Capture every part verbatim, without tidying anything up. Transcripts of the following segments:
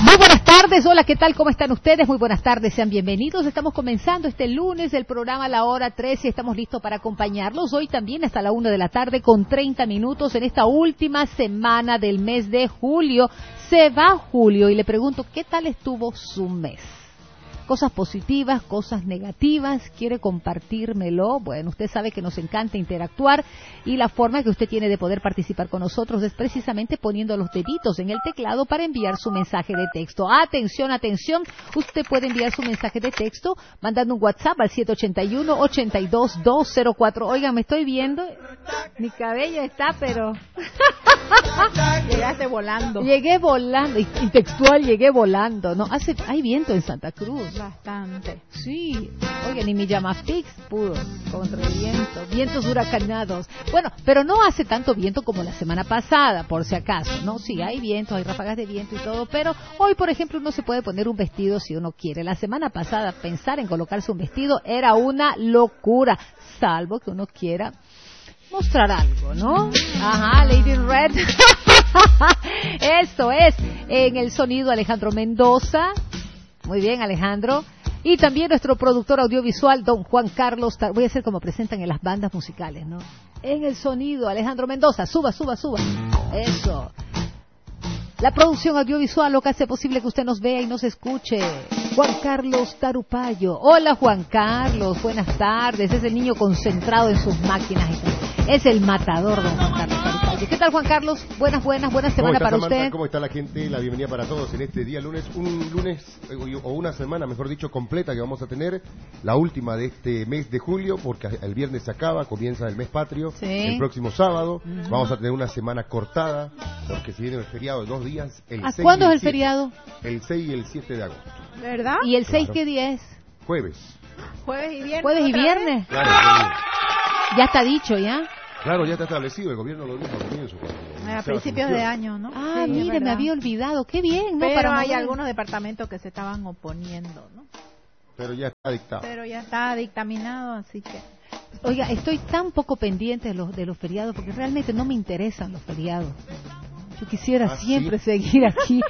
Muy buenas tardes, hola, ¿qué tal? ¿Cómo están ustedes? Muy buenas tardes, sean bienvenidos. Estamos comenzando este lunes el programa La Hora trece y estamos listos para acompañarlos hoy también hasta la una de la tarde con treinta minutos en esta última semana del mes de julio. Se va julio y le pregunto, ¿qué tal estuvo su mes? Cosas positivas, cosas negativas, ¿quiere compartírmelo? Bueno, usted sabe que nos encanta interactuar y la forma que usted tiene de poder participar con nosotros es precisamente poniendo los deditos en el teclado para enviar su mensaje de texto. Atención, atención, usted puede enviar su mensaje de texto mandando un WhatsApp al siete ocho uno, ocho dos, dos cero cuatro. Oigan, me estoy viendo, mi cabello está, pero... Llegaste volando. Llegué volando, y, y textual llegué volando, ¿no? Hace, hay viento en Santa Cruz. Bastante. Sí, oigan, ni mi llama fix pudo contra el viento, vientos huracanados. Bueno, pero no hace tanto viento como la semana pasada, por si acaso, ¿no? Sí, hay viento, hay ráfagas de viento y todo, pero hoy, por ejemplo, uno se puede poner un vestido si uno quiere. La semana pasada, pensar en colocarse un vestido era una locura, salvo que uno quiera mostrar algo, ¿no? Ajá, Lady in Red. Eso es, en el sonido Alejandro Mendoza. Muy bien, Alejandro. Y también nuestro productor audiovisual, don Juan Carlos. Tar... Voy a hacer como presentan en las bandas musicales, ¿no? En el sonido, Alejandro Mendoza. Suba, suba, suba. Eso. La producción audiovisual, lo que hace posible que usted nos vea y nos escuche. Juan Carlos Tarupayo. Hola, Juan Carlos. Buenas tardes. Es el niño concentrado en sus máquinas. Es el matador, don Juan Carlos Tarupayo. ¿Qué tal, Juan Carlos? Buenas, buenas, buenas semana para Samantha? usted. ¿Cómo está la gente? La bienvenida para todos en este día lunes. Un lunes, o una semana, mejor dicho, completa que vamos a tener. La última de este mes de julio, porque el viernes se acaba, comienza el mes patrio. Sí. El próximo sábado. Uh-huh. Vamos a tener una semana cortada, porque se viene el feriado de dos días. El ¿A seis cuándo y es el el siete. feriado? El seis y el siete de agosto. ¿Verdad? ¿Y el seis Claro. qué día es? Jueves. Jueves y viernes. ¿Jueves y otra viernes? vez. Claro, claro. Ya está dicho, ¿ya? Claro, ya está establecido. El gobierno lo dijo al comienzo. Eh, A principios de año, ¿no? Ah, Sí, mire, es me verdad. había olvidado. Qué bien, ¿no? Pero Para hay mover. algunos departamentos que se estaban oponiendo, ¿no? Pero ya está dictado. Pero ya está dictaminado, así que... Oiga, estoy tan poco pendiente de los, de los feriados porque realmente no me interesan los feriados. Yo quisiera ¿Ah, siempre sí? seguir aquí.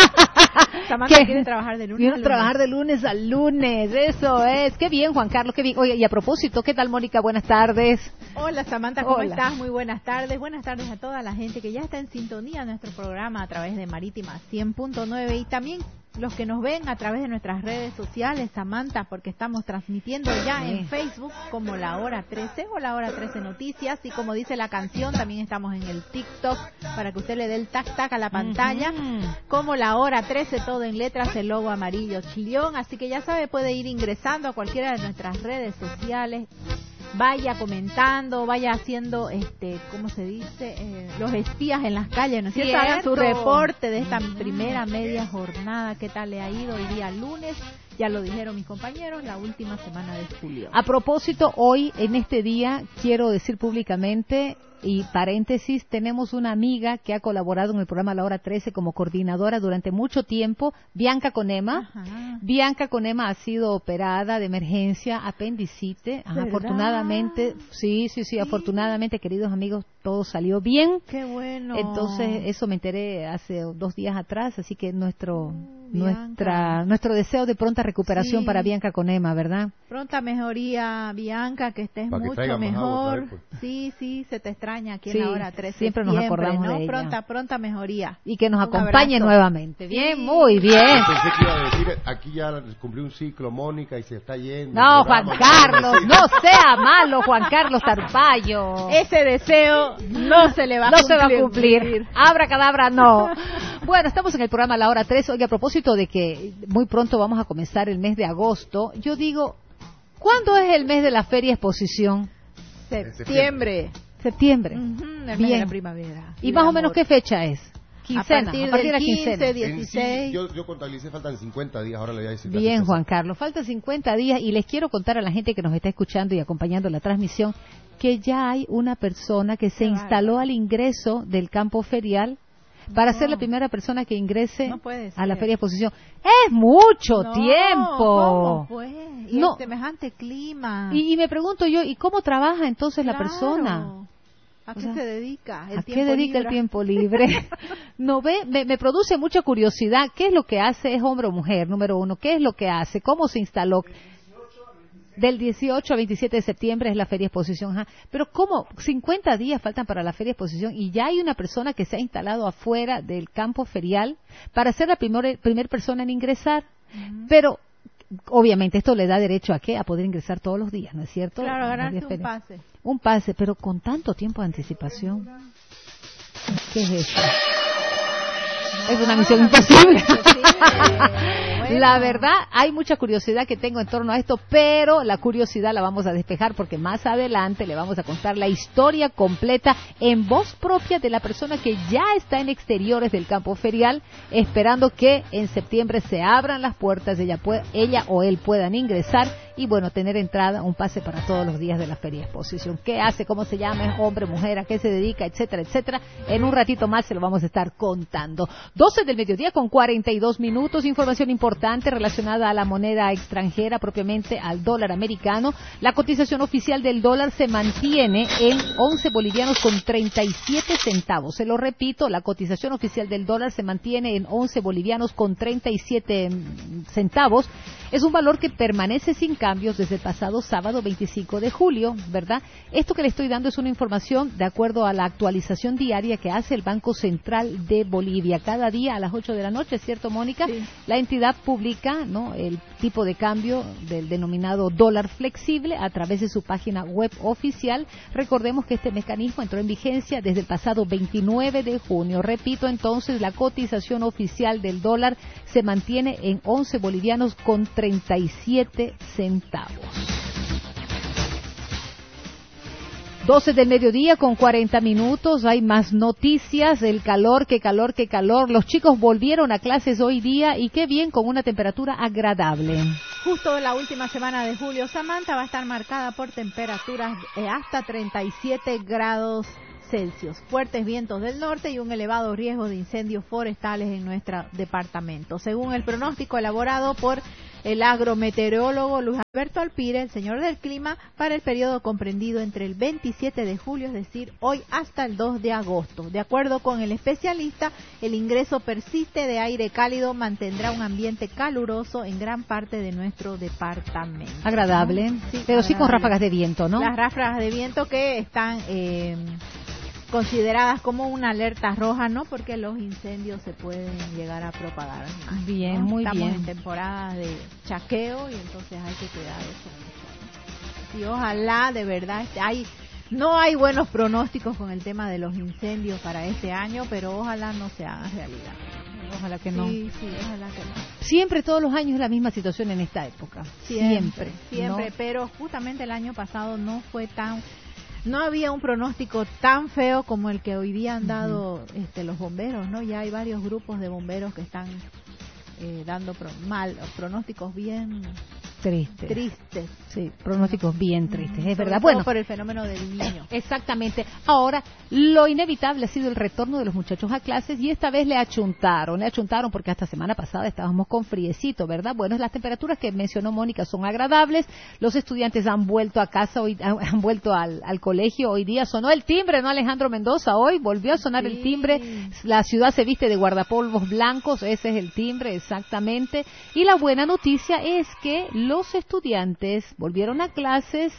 Samantha ¿Qué? quiere trabajar de lunes Quiero a lunes. trabajar de lunes a lunes, eso es. Qué bien, Juan Carlos, qué bien. Oye, y a propósito, ¿qué tal, Mónica? Buenas tardes. Hola Samantha, ¿cómo Hola. estás? Muy buenas tardes. Buenas tardes a toda la gente que ya está en sintonía de nuestro programa a través de Marítima cien punto nueve y también los que nos ven a través de nuestras redes sociales, Samantha, porque estamos transmitiendo ya Sí. en Facebook como La Hora trece o La Hora trece Noticias y como dice la canción, también estamos en el TikTok para que usted le dé el tac tac a la pantalla, Ujú. como La Hora trece, todo en letras, el logo amarillo chillón, así que ya sabe, puede ir ingresando a cualquiera de nuestras redes sociales. Vaya comentando, vaya haciendo, este, ¿cómo se dice? Eh, los espías en las calles, ¿no es cierto? Hagan su Cierto. reporte de esta primera media jornada, ¿qué tal le ha ido hoy día lunes? Ya lo dijeron mis compañeros, la última semana de julio. A propósito, hoy, en este día, quiero decir públicamente, y paréntesis, tenemos una amiga que ha colaborado en el programa La Hora trece como coordinadora durante mucho tiempo, Bianca Conema. Ajá. Bianca Conema ha sido operada de emergencia, apendicite. Ajá, ¿Verdad? afortunadamente, sí, sí, sí, Sí. afortunadamente, queridos amigos, todo salió bien. Qué bueno. Entonces, eso me enteré hace dos días atrás, así que nuestro Oh, nuestra Bianca. nuestro deseo de pronta recuperación Sí. para Bianca Conema, ¿verdad? Pronta mejoría, Bianca, que estés Para que mucho traiga más agua, mejor. ¿sabes? Pues. Sí, sí, se te extraña aquí Sí, en la hora trece. siempre nos acordamos ¿no? de ella. Pronta, pronta mejoría. Y que nos Un acompañe abrazo. nuevamente. Bien, Sí. muy bien. Yo pensé que iba a decir, aquí ya cumplió un ciclo Mónica y se está yendo. No, el Juan programa, Carlos, sí. no sea malo, Juan Carlos Tarpayo. Ese deseo no se le va a No cumplir. se va a cumplir. Abra cadabra, no. Bueno, estamos en el programa La Hora tres. Oye, a propósito de que muy pronto vamos a comenzar el mes de agosto, yo digo, ¿cuándo es el mes de la feria exposición? Septiembre. Septiembre. Ujú, el mes Bien. de la primavera. ¿Y más o menos qué fecha es? A Quincena, partir, a partir de la del quincena. quince, En sí, dieciséis. yo, yo contabilicé, faltan cincuenta días, ahora le voy a decir. la Bien, fecha Juan Carlos, faltan cincuenta días y les quiero contar a la gente que nos está escuchando y acompañando la transmisión que ya hay una persona que se Qué instaló bárbaro. al ingreso del campo ferial para No. ser la primera persona que ingrese No puede a la ser. feria de exposición. ¡Es mucho No, tiempo! ¿cómo pues? Y No. el semejante clima. Y, y me pregunto yo, ¿y cómo trabaja entonces la Claro. persona? ¿A qué o sea, se dedica el ¿A tiempo qué dedica libre? el tiempo libre? No ve, me, me produce mucha curiosidad. ¿Qué es lo que hace? ¿Es hombre o mujer? Número uno. ¿Qué es lo que hace? ¿Cómo se instaló? Del dieciocho al veintisiete de septiembre es la Feria Exposición. Ajá. Pero ¿cómo? cincuenta días faltan para la Feria Exposición y ya hay una persona que se ha instalado afuera del campo ferial para ser la primer, primer persona en ingresar. Uh-huh. Pero obviamente esto le da derecho a qué, a poder ingresar todos los días, ¿no es cierto? Claro, ganarse un pase. Un pase, pero con tanto tiempo de anticipación. ¿Qué es eso? No, es una misión imposible. Sí, bueno. La verdad, hay mucha curiosidad que tengo en torno a esto, pero la curiosidad la vamos a despejar porque más adelante le vamos a contar la historia completa en voz propia de la persona que ya está en exteriores del campo ferial, esperando que en septiembre se abran las puertas, ella, pueda, ella o él puedan ingresar y bueno, tener entrada, un pase para todos los días de la Feria Exposición. ¿Qué hace? ¿Cómo se llama? ¿Es hombre, mujer? ¿A qué se dedica? Etcétera, etcétera. En un ratito más se lo vamos a estar contando. doce del mediodía con cuarenta y dos minutos. Información importante relacionada a la moneda extranjera, propiamente al dólar americano. La cotización oficial del dólar se mantiene en once bolivianos con treinta y siete centavos. Se lo repito, la cotización oficial del dólar se mantiene en once bolivianos con treinta y siete centavos. Es un valor que permanece sin cambios desde el pasado sábado veinticinco de julio, ¿verdad? Esto que le estoy dando es una información de acuerdo a la actualización diaria que hace el Banco Central de Bolivia. Cada día a las ocho de la noche, ¿cierto, Mónica? Sí. La entidad publica, ¿no?, el tipo de cambio del denominado dólar flexible a través de su página web oficial. Recordemos que este mecanismo entró en vigencia desde el pasado veintinueve de junio. Repito, entonces, la cotización oficial del dólar se mantiene en once bolivianos con treinta y siete centavos. doce del mediodía con cuarenta minutos, hay más noticias, el calor, qué calor, qué calor. Los chicos volvieron a clases hoy día y qué bien, con una temperatura agradable. Justo la última semana de julio, Samantha va a estar marcada por temperaturas de hasta treinta y siete grados Celsius, fuertes vientos del norte y un elevado riesgo de incendios forestales en nuestro departamento. Según el pronóstico elaborado por el agrometeorólogo Luis Alberto Alpire, el señor del clima, para el periodo comprendido entre el veintisiete de julio, es decir, hoy hasta el dos de agosto. De acuerdo con el especialista, el ingreso persiste de aire cálido mantendrá un ambiente caluroso en gran parte de nuestro departamento. Agradable, ¿no? Sí, pero agradable. Sí con ráfagas de viento, ¿no? Las ráfagas de viento que están eh, consideradas como una alerta roja, ¿no? Porque los incendios se pueden llegar a propagar más, bien, ¿no? muy Estamos bien. en temporada de chaqueo y entonces hay que cuidar eso mucho, ¿no? Y ojalá, de verdad, hay no hay buenos pronósticos con el tema de los incendios para este año, pero ojalá no se haga realidad. Ojalá que no. Sí, sí, ojalá que no. Siempre, todos los años, es la misma situación en esta época. Siempre. Siempre, siempre, ¿no? Pero justamente el año pasado no fue tan... No había un pronóstico tan feo como el que hoy día han dado uh-huh. este, los bomberos, ¿no? Ya hay varios grupos de bomberos que están eh, dando pro, mal, pronósticos bien tristes. Tristes. Sí, pronósticos bien tristes, uh-huh. es verdad. Sobre Bueno, por el fenómeno del niño. Exactamente. Ahora, lo inevitable ha sido el retorno de los muchachos a clases y esta vez le achuntaron, le achuntaron porque hasta semana pasada estábamos con friecito, ¿verdad? Bueno, las temperaturas que mencionó Mónica son agradables, los estudiantes han vuelto a casa, hoy han, han vuelto al, al colegio, hoy día sonó el timbre, ¿no, Alejandro Mendoza? Hoy volvió a sonar sí. el timbre, la ciudad se viste de guardapolvos blancos, ese es el timbre, exactamente, y la buena noticia es que los estudiantes volvieron a clases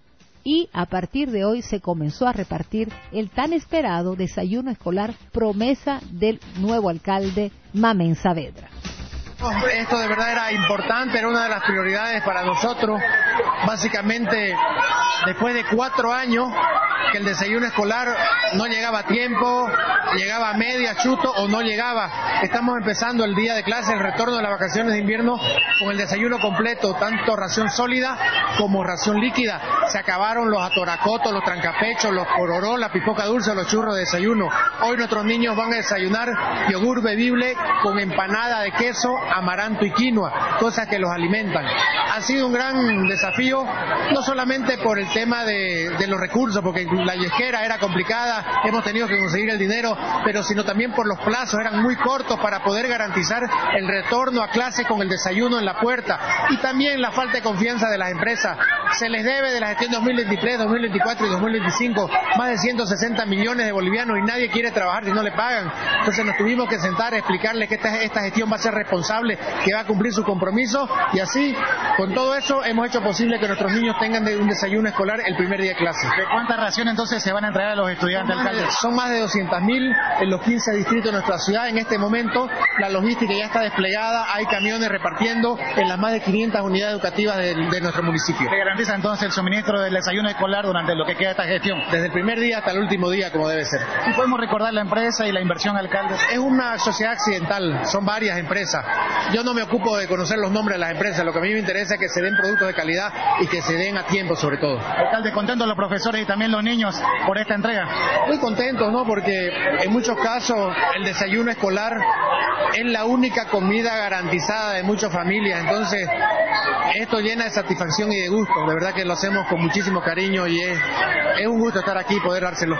y a partir de hoy se comenzó a repartir el tan esperado desayuno escolar, promesa del nuevo alcalde Mamen Saavedra. Esto de verdad era importante, era una de las prioridades para nosotros. Básicamente, después de cuatro años que el desayuno escolar no llegaba a tiempo, llegaba a media, chuto o no llegaba. Estamos empezando el día de clase, el retorno de las vacaciones de invierno con el desayuno completo, tanto ración sólida como ración líquida. Se acabaron los atoracotos, los trancapechos, los pororó, la pipoca dulce, los churros de desayuno. Hoy nuestros niños van a desayunar yogur bebible con empanada de queso, amaranto y quinoa, cosas que los alimentan. Ha sido un gran desafío, no solamente por el tema de, de los recursos, porque la yesquera era complicada, hemos tenido que conseguir el dinero, pero sino también por los plazos, eran muy cortos para poder garantizar el retorno a clase con el desayuno en la puerta, y también la falta de confianza de las empresas. Se les debe de la gestión dos mil veintitrés, dos mil veinticuatro y dos mil veinticinco más de ciento sesenta millones de bolivianos y nadie quiere trabajar si no le pagan. Entonces nos tuvimos que sentar a explicarles que esta, esta gestión va a ser responsable, que va a cumplir su compromiso, y así, con todo eso, hemos hecho posible que nuestros niños tengan de un desayuno escolar el primer día de clase. ¿De cuántas raciones entonces se van a entregar a los estudiantes, alcalde? Son más de doscientas mil en los quince distritos de nuestra ciudad. En este momento la logística ya está desplegada, hay camiones repartiendo en las más de quinientas unidades educativas de, de nuestro municipio. ¿Se garantiza entonces el suministro del desayuno escolar durante lo que queda de esta gestión? Desde el primer día hasta el último día, como debe ser. ¿Y podemos recordar la empresa y la inversión, alcalde? Es una sociedad accidental, son varias empresas. Yo no me ocupo de conocer los nombres de las empresas, lo que a mí me interesa es que se den productos de calidad y que se den a tiempo sobre todo. Alcalde, ¿contentos los profesores y también los niños por esta entrega? Muy contentos, ¿no? Porque en muchos casos el desayuno escolar es la única comida garantizada de muchas familias, entonces esto llena de satisfacción y de gusto, de verdad que lo hacemos con muchísimo cariño y es, es un gusto estar aquí y poder dárselo.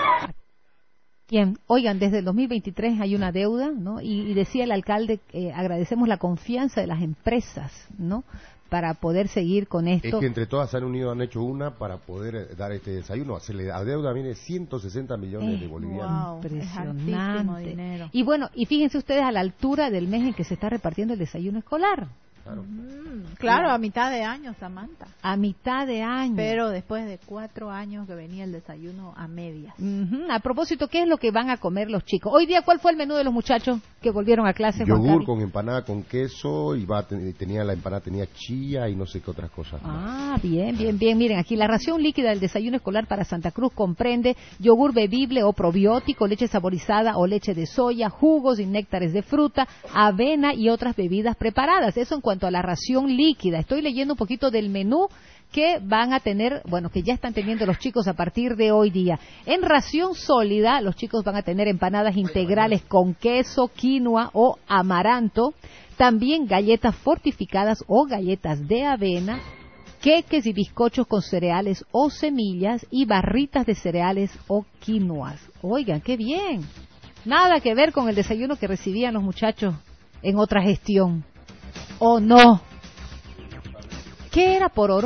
Bien, oigan, desde el dos mil veintitrés hay una deuda, ¿no? Y, y decía el alcalde, eh, agradecemos la confianza de las empresas, ¿no?, para poder seguir con esto. Es que entre todas se han unido, han hecho una para poder dar este desayuno. Se le adeuda, viene ciento sesenta millones eh, de bolivianos. Wow, impresionante. Dinero. Y bueno, y fíjense ustedes a la altura del mes en que se está repartiendo el desayuno escolar. Claro. Mm, claro, a mitad de año, Samantha. A mitad de año. Pero después de cuatro años que venía el desayuno a medias. Uh-huh. A propósito, ¿qué es lo que van a comer los chicos? Hoy día, ¿cuál fue el menú de los muchachos que volvieron a clase? Yogur con empanada con queso, y va, tenía la empanada, tenía chía y no sé qué otras cosas. Ah, bien, bien, bien. Miren, aquí la ración líquida del desayuno escolar para Santa Cruz comprende yogur bebible o probiótico, leche saborizada o leche de soya, jugos y néctares de fruta, avena y otras bebidas preparadas. Eso en cuanto a la ración líquida. Estoy leyendo un poquito del menú que van a tener, bueno, que ya están teniendo los chicos a partir de hoy día. En ración sólida, los chicos van a tener empanadas integrales con queso, quinoa o amaranto, también galletas fortificadas o galletas de avena, queques y bizcochos con cereales o semillas y barritas de cereales o quinoas. Oigan, qué bien. Nada que ver con el desayuno que recibían los muchachos en otra gestión. ¿O no? ¿Qué era por oro?